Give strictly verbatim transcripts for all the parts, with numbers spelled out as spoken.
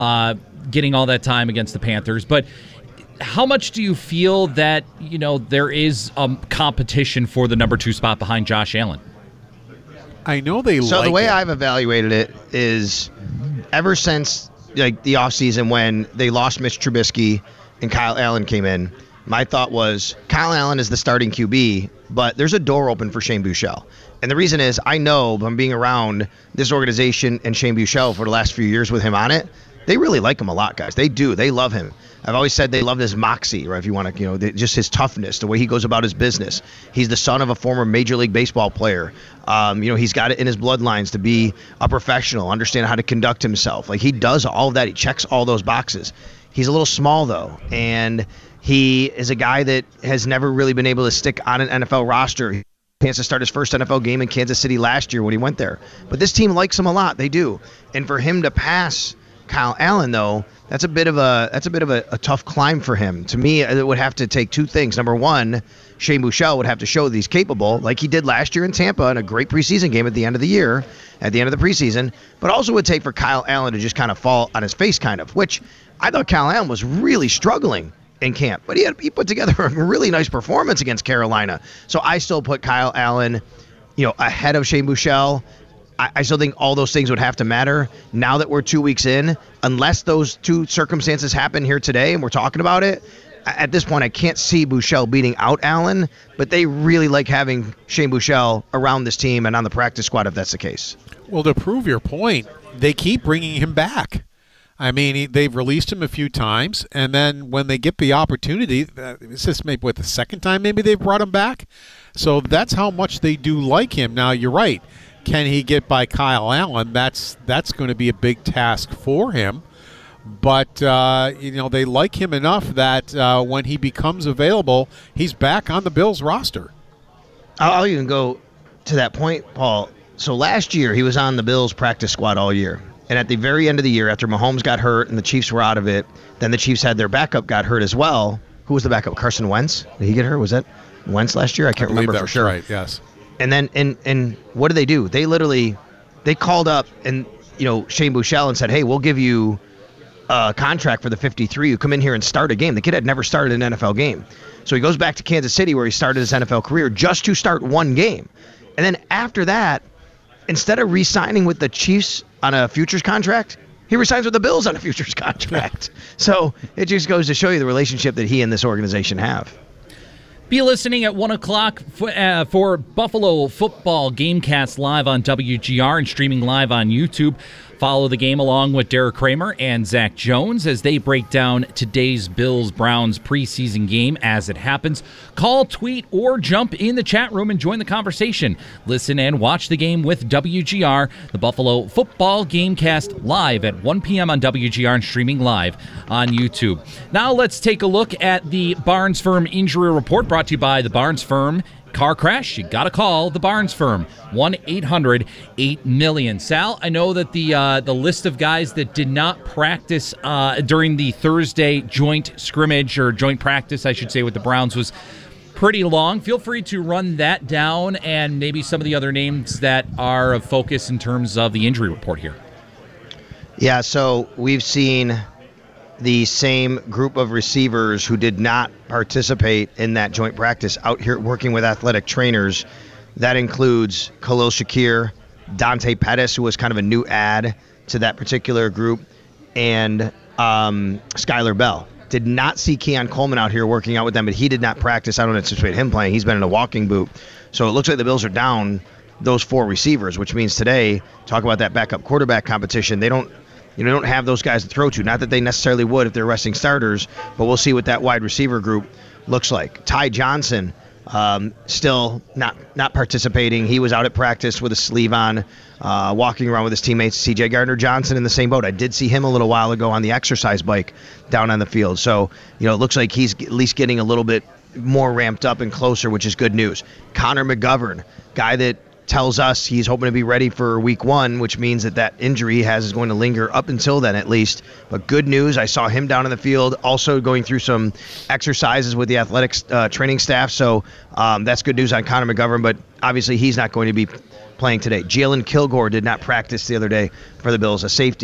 uh, getting all that time against the Panthers. But how much do you feel that, you know, there is um, competition for the number two spot behind Josh Allen? I know they so like the way it. I've evaluated it is ever since like the offseason when they lost Mitch Trubisky and Kyle Allen came in, my thought was Kyle Allen is the starting Q B, but there's a door open for Shane Buechele. And the reason is I know from being around this organization and Shane Buechele for the last few years with him on it, they really like him a lot, guys. They do. They love him. I've always said they love his moxie, right? If you want to, you know, they, just his toughness, the way he goes about his business. He's the son of a former Major League Baseball player. Um, you know, he's got it in his bloodlines to be a professional, understand how to conduct himself. Like, he does all of that. He checks all those boxes. He's a little small, though, and he is a guy that has never really been able to stick on an N F L roster. He chance to start his first N F L game in Kansas City last year when he went there. But this team likes him a lot. They do. And for him to pass Kyle Allen, though, that's a bit of a that's a bit of a, a tough climb for him. To me, it would have to take two things. Number one, Shane Buechele would have to show that he's capable, like he did last year in Tampa in a great preseason game at the end of the year, at the end of the preseason. But also would take for Kyle Allen to just kind of fall on his face, kind of, which I thought Kyle Allen was really struggling in camp. But he had he put together a really nice performance against Carolina. So I still put Kyle Allen, you know, ahead of Shane Buechele. I still think all those things would have to matter. Now that we're two weeks in, unless those two circumstances happen here today and we're talking about it, at this point I can't see Buechele beating out Allen, but they really like having Shane Buechele around this team and on the practice squad if that's the case. Well, to prove your point, they keep bringing him back. I mean, he, they've released him a few times, and then when they get the opportunity, uh, it's just maybe what, the second time maybe they've brought him back? So that's how much they do like him. Now, you're right. Can he get by Kyle Allen? That's that's going to be a big task for him. But, uh, you know, they like him enough that uh, when he becomes available, he's back on the Bills roster. I'll even go to that point, Paul. So last year, he was on the Bills practice squad all year. And at the very end of the year, after Mahomes got hurt and the Chiefs were out of it, then the Chiefs had their backup got hurt as well. Who was the backup? Carson Wentz? Did he get hurt? Was that Wentz last year? I can't I remember that for sure. Right, yes. And then, and and what did they do? They literally, they called up and, you know, Shane Buechele and said, hey, we'll give you a contract for the fifty-three. You come in here and start a game. The kid had never started an N F L game. So he goes back to Kansas City where he started his N F L career just to start one game. And then after that, instead of re-signing with the Chiefs on a futures contract, he resigns with the Bills on a futures contract. So it just goes to show you the relationship that he and this organization have. Be listening at one o'clock for, uh, for Buffalo Football Gamecast live on W G R and streaming live on YouTube. Follow the game along with Derek Kramer and Zach Jones as they break down today's Bills-Browns preseason game as it happens. Call, tweet, or jump in the chat room and join the conversation. Listen and watch the game with W G R, the Buffalo Football Gamecast, live at one p.m. on W G R and streaming live on YouTube. Now let's take a look at the Barnes Firm Injury Report brought to you by the Barnes Firm. Car crash, you got to call the Barnes Firm, one eight hundred eight million. Sal, I know that the uh, the list of guys that did not practice uh, during the Thursday joint scrimmage, or joint practice, I should say, with the Browns was pretty long. Feel free to run that down and maybe some of the other names that are of focus in terms of the injury report here. Yeah, so we've seen the same group of receivers who did not participate in that joint practice out here working with athletic trainers. That includes Khalil Shakir, Dante Pettis, who was kind of a new add to that particular group, and um, Skylar Bell. Did not see Keon Coleman out here working out with them, but he did not practice. I don't anticipate him playing. He's been in a walking boot. So it looks like the Bills are down those four receivers, which means today, talk about that backup quarterback competition, they don't You know, don't have those guys to throw to. Not that they necessarily would if they're resting starters, but we'll see what that wide receiver group looks like. Ty Johnson, um, still not not participating. He was out at practice with a sleeve on, uh, walking around with his teammates. C J Gardner-Johnson in the same boat. I did see him a little while ago on the exercise bike down on the field. So, you know, it looks like he's at least getting a little bit more ramped up and closer, which is good news. Connor McGovern, guy that tells us he's hoping to be ready for week one, which means that that injury he has is going to linger up until then at least. But good news, I saw him down in the field also going through some exercises with the athletics uh, training staff. So um, that's good news on Connor McGovern, but obviously he's not going to be playing today. Jalen Kilgore did not practice the other day for the Bills, a safety.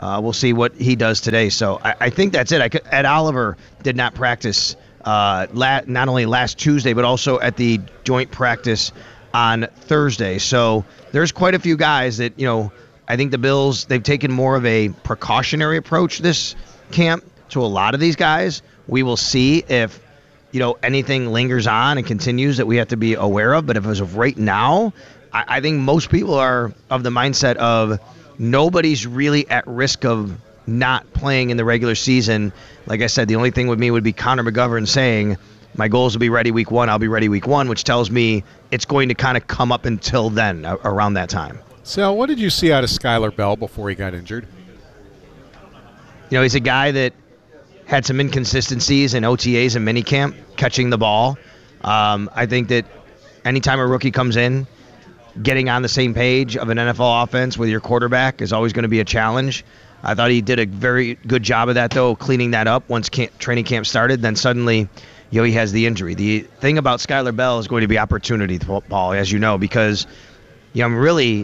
Uh, we'll see what he does today. So I, I think that's it. I could, Ed Oliver did not practice uh, la- not only last Tuesday, but also at the joint practice on Thursday. So there's quite a few guys that, you know, I think the Bills, they've taken more of a precautionary approach this camp to a lot of these guys. We will see if, you know, anything lingers on and continues that we have to be aware of. But if as of right now, I, I think most people are of the mindset of nobody's really at risk of not playing in the regular season. Like I said, the only thing with me would be Connor McGovern saying, my goals will be ready week one, I'll be ready week one, which tells me it's going to kind of come up until then, around that time. So what did you see out of Skylar Bell before he got injured? You know, he's a guy that had some inconsistencies in O T As and minicamp, catching the ball. Um, I think that anytime a rookie comes in, getting on the same page of an N F L offense with your quarterback is always going to be a challenge. I thought he did a very good job of that, though, cleaning that up once camp, training camp started. Then suddenly, you know, he has the injury. The thing about Skylar Bell is going to be opportunity, Paul, as you know, because, you know, really,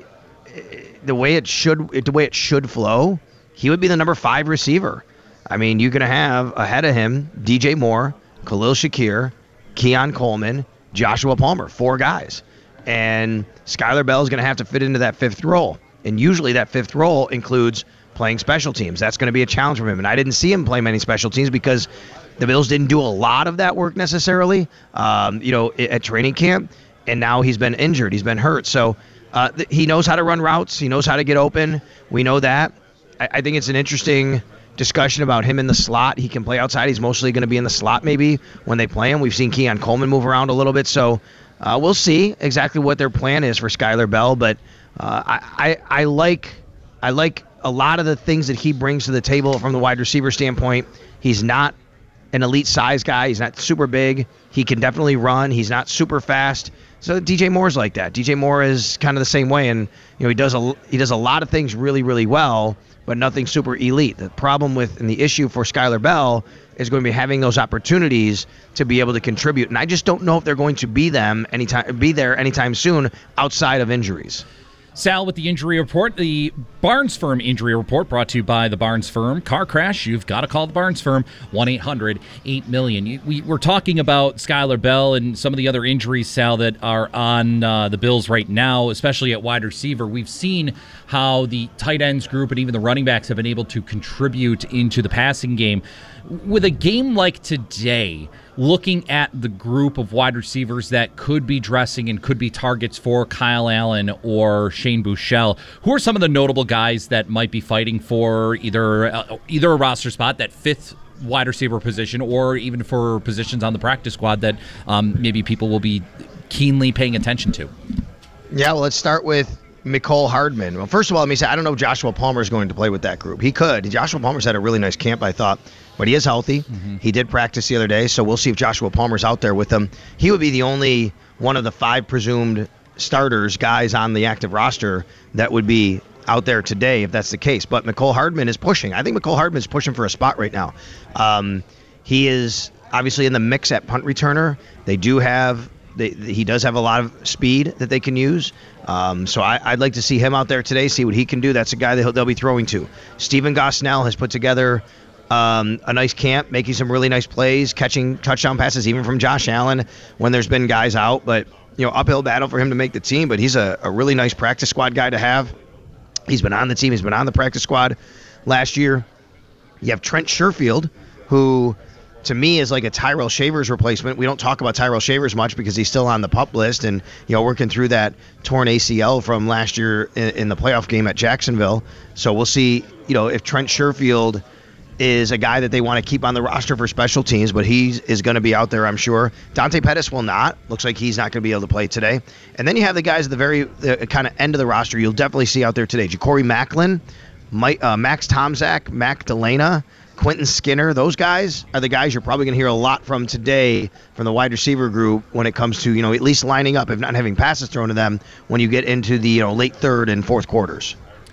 the way it should, the way it should flow, he would be the number five receiver. I mean, you're going to have ahead of him D J Moore, Khalil Shakir, Keon Coleman, Joshua Palmer, four guys. And Skylar Bell is going to have to fit into that fifth role. And usually that fifth role includes playing special teams. That's going to be a challenge for him. And I didn't see him play many special teams because the Bills didn't do a lot of that work necessarily, um, you know, at training camp. And now he's been injured. He's been hurt. So uh, th- he knows how to run routes. He knows how to get open. We know that. I, I think it's an interesting discussion about him in the slot. He can play outside. He's mostly going to be in the slot maybe when they play him. We've seen Keon Coleman move around a little bit. So uh, we'll see exactly what their plan is for Skylar Bell. But uh, I, I, I like I like a lot of the things that he brings to the table from the wide receiver standpoint. He's not an elite size guy. He's not super big. He can definitely run. He's not super fast. So D J Moore's like that. D J Moore is kind of the same way, and you know he does a he does a lot of things really really well, but nothing super elite. The problem with and the issue for Skylar Bell is going to be having those opportunities to be able to contribute, and I just don't know if they're going to be them anytime be there anytime soon outside of injuries. Sal with the injury report. The Barnes Firm injury report brought to you by the Barnes Firm. Car crash, you've got to call the Barnes Firm, one eight hundred eight million. We, we're talking about Skylar Bell and some of the other injuries, Sal, that are on uh, the Bills right now, especially at wide receiver. We've seen how the tight ends group and even the running backs have been able to contribute into the passing game. With a game like today, looking at the group of wide receivers that could be dressing and could be targets for Kyle Allen or Shane Buechele, who are some of the notable guys that might be fighting for either uh, either a roster spot, that fifth wide receiver position, or even for positions on the practice squad that um, maybe people will be keenly paying attention to? Yeah, well, let's start with Mecole Hardman. Well, first of all, let me say, I don't know if Joshua Palmer is going to play with that group. He could. Joshua Palmer's had a really nice camp, I thought, but he is healthy. Mm-hmm. He did practice the other day, so we'll see if Joshua Palmer's out there with them. He would be the only one of the five presumed starters, guys on the active roster, that would be out there today if that's the case. But Mecole Hardman is pushing. I think Mecole Hardman is pushing for a spot right now. Um, he is obviously in the mix at punt returner. They do have They, he does have a lot of speed that they can use. Um, so I, I'd like to see him out there today, see what he can do. That's a guy that they'll be throwing to. Stephen Gosnell has put together um, a nice camp, making some really nice plays, catching touchdown passes even from Josh Allen when there's been guys out. But, you know, uphill battle for him to make the team. But he's a, a really nice practice squad guy to have. He's been on the team. He's been on the practice squad last year. You have Trent Sherfield, who to me is like a Tyrell Shavers replacement. We don't talk about Tyrell Shavers much because he's still on the PUP list and, you know, working through that torn A C L from last year in, in the playoff game at Jacksonville. So we'll see, you know, if Trent Sherfield is a guy that they want to keep on the roster for special teams, but he is going to be out there, I'm sure. Dante Pettis will not. Looks like he's not going to be able to play today. And then you have the guys at the very the kind of end of the roster you'll definitely see out there today. Ja'Cory Macklin, Mike, uh, Max Tomczak, Mac Delana, Quentin Skinner. Those guys are the guys you're probably going to hear a lot from today from the wide receiver group when it comes to, you know, at least lining up, if not having passes thrown to them, when you get into the, you know, late third and fourth quarters.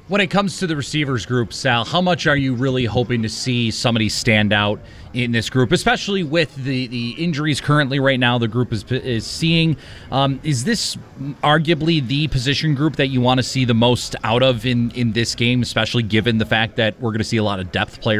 When it comes to the receivers group, Sal, how much are you really hoping to see somebody stand out in this group, especially with the, the injuries currently right now the group is is seeing? Um, is this arguably the position group that you want to see the most out of in, in this game, especially given the fact that we're going to see a lot of depth players